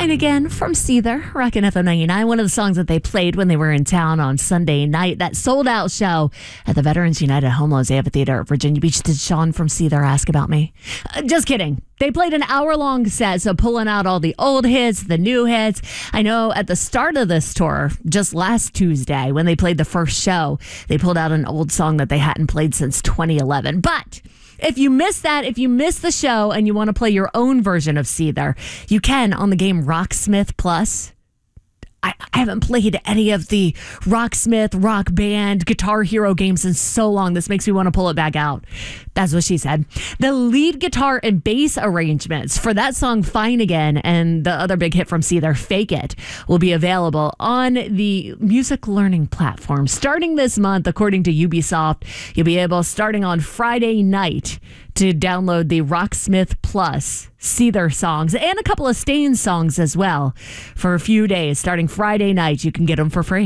Fine Again from Seether, Rockin' FM 99. One of the songs that they played when they were in town on Sunday night. That sold-out show at the Veterans United Home Loans Amphitheater at Virginia Beach. Did Sean from Seether ask about me? Just kidding. They played an hour-long set, so pulling out all the old hits, the new hits. I know at the start of this tour, just last Tuesday, when they played the first show, they pulled out an old song that they hadn't played since 2011. But if you missed that, if you missed the show and you want to play your own version of Seether, you can on the game Rocksmith Plus. I haven't played any of the Rocksmith, Rock Band, Guitar Hero games in so long. This makes me want to pull it back out. That's what she said. The lead guitar and bass arrangements for that song Fine Again and the other big hit from Seether, Fake It, will be available on the music learning platform starting this month. According to Ubisoft, you'll be able, starting on Friday night, to download the Rocksmith Plus Seether songs and a couple of Staind songs as well for a few days. Starting Friday night, you can get them for free.